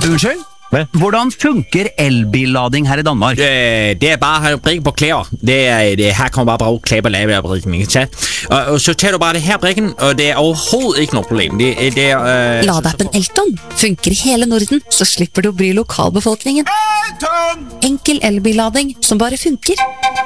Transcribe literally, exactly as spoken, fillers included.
Unnskyld? Hvad? Hvordan funker elbillading her i Danmark? Øh, det er bare at brikke på klæder. Det er, det, her kommer bare bare klæber lave af brikken, ikke sant? Og, og så tager du bare det her brikken, og det er overhovedet ikke noe problem. Det, det er... Øh, Ladeappen Elton funker i hele Norden, så slipper du å bry lokalbefolkningen. Enkel elbillading som bare funker.